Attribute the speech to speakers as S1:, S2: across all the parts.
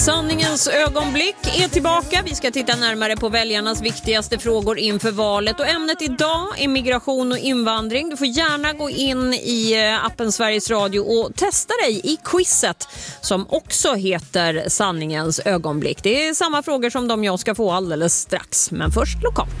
S1: Sanningens ögonblick är tillbaka. Vi ska titta närmare på väljarnas viktigaste frågor inför valet. Och ämnet idag är migration och invandring. Du får gärna gå in i appen Sveriges Radio och testa dig i quizet som också heter Sanningens ögonblick. Det är samma frågor som de jag ska få alldeles strax. Men först lokalt.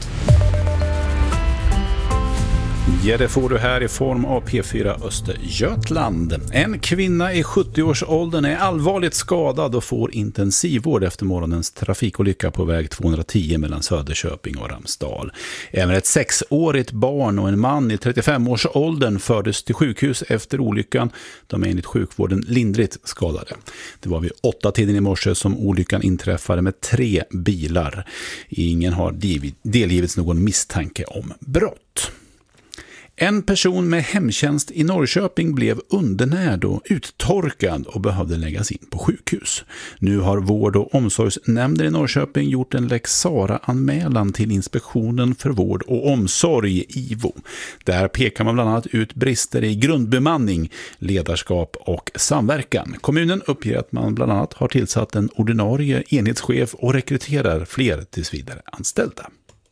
S2: Ja, det får du här i form av P4 Östergötland. En kvinna i 70-årsåldern är allvarligt skadad och får intensivvård efter morgonens trafikolycka på väg 210 mellan Söderköping och Ramsdal. Även ett 6-årigt barn och en man i 35-årsåldern fördes till sjukhus efter olyckan. De är enligt sjukvården lindrigt skadade. Det var vid 8-tiden i morse som olyckan inträffade med 3 bilar. Ingen har delgivits någon misstanke om brott. En person med hemtjänst i Norrköping blev undernärd och uttorkad och behövde läggas in på sjukhus. Nu har vård- och omsorgsnämnden i Norrköping gjort en Lex Sarah-anmälan till Inspektionen för vård och omsorg, IVO. Där pekar man bland annat ut brister i grundbemanning, ledarskap och samverkan. Kommunen uppger att man bland annat har tillsatt en ordinarie enhetschef och rekryterar fler tillsvidare anställda.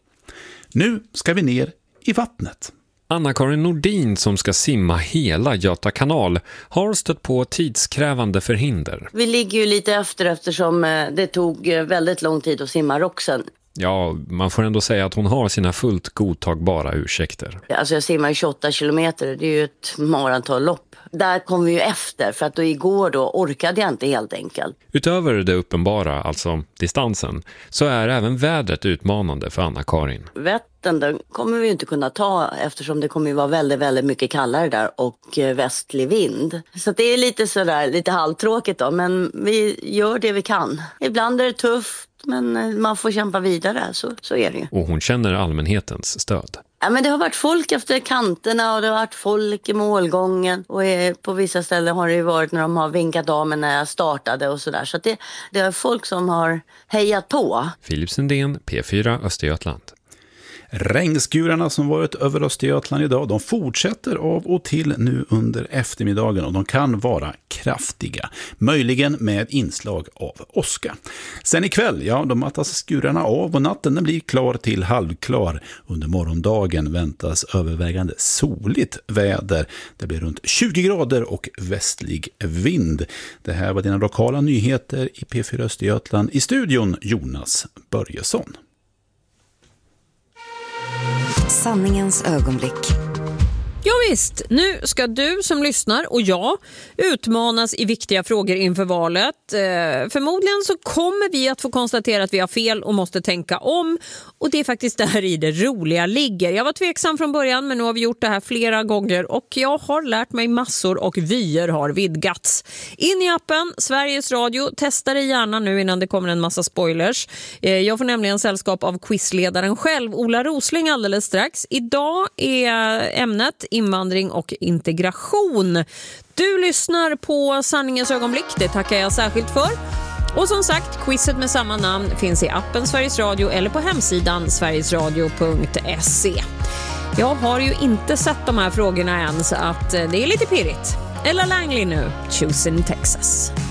S2: Nu ska vi ner i vattnet.
S3: Anna-Karin Nordin som ska simma hela Göta kanal har stött på tidskrävande förhinder.
S4: Vi ligger ju lite efter eftersom det tog väldigt lång tid att simma Roxen.
S3: Ja, man får ändå säga att hon har sina fullt godtagbara ursäkter.
S4: Alltså jag simmar 28 kilometer, det är ju ett maratonlopp. Där kom vi ju efter för att då igår då orkade jag inte helt enkelt.
S3: Utöver det uppenbara, alltså distansen, så är även vädret utmanande för Anna-Karin.
S4: Vättern den kommer vi ju inte kunna ta eftersom det kommer ju vara väldigt, väldigt mycket kallare där och västlig vind. Så det är lite sådär, lite halvtråkigt då, men vi gör det vi kan. Ibland är det tufft, men man får kämpa vidare, så är det ju.
S3: Och hon känner allmänhetens stöd.
S4: Ja, men det har varit folk efter kanterna och det har varit folk i målgången. Och på vissa ställen har det ju varit när de har vinkat av mig när jag startade och sådär. Så att det är folk som har hejat på.
S3: Filip Sundén, P4 Östergötland.
S2: Regnskurarna som varit över Östergötland idag, de fortsätter av och till nu under eftermiddagen och de kan vara kraftiga. Möjligen med inslag av åska. Sen ikväll, ja, då mattas skurarna av och natten den blir klar till halvklar. Under morgondagen väntas övervägande soligt väder. Det blir runt 20 grader och västlig vind. Det här var dina lokala nyheter i P4 Östergötland. I studion Jonas Börjesson.
S5: Sanningens ögonblick.
S1: Ja visst, nu ska du som lyssnar och jag utmanas i viktiga frågor inför valet. Förmodligen så kommer vi att få konstatera att vi har fel och måste tänka om. Och det är faktiskt där i det roliga ligger. Jag var tveksam från början men nu har vi gjort det här flera gånger och jag har lärt mig massor och vyer har vidgats. In i appen Sveriges Radio, testa det gärna nu innan det kommer en massa spoilers. Jag får nämligen sällskap av quizledaren själv, Ola Rosling, alldeles strax. Idag är ämnet invandring och integration. Du lyssnar på Sanningens ögonblick, det tackar jag särskilt för. Och som sagt, quizet med samma namn finns i appen Sveriges Radio eller på hemsidan sverigesradio.se. Jag har ju inte sett de här frågorna än så att det är lite pirrigt. Ella Langley nu, Choose in Texas.